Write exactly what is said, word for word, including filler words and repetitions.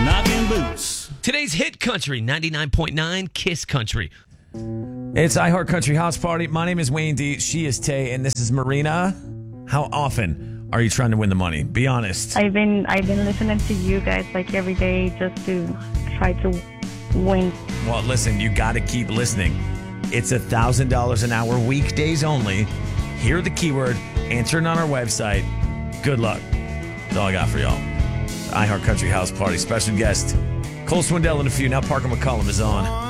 knocking boots. Today's hit country, ninety-nine point nine Kiss Country. It's iHeart Country House Party. My name is Wayne D. She is Tay, and this is Marina. How often are you trying to win the money? Be honest. I've been I've been listening to you guys like every day just to try to win. Well, listen, you got to keep listening. It's one thousand dollars an hour, weekdays only. Hear the keyword, answer it on our website. Good luck. That's all I got for y'all. iHeart Country House Party. Special guest, Cole Swindell in a few. Now Parker McCollum is on.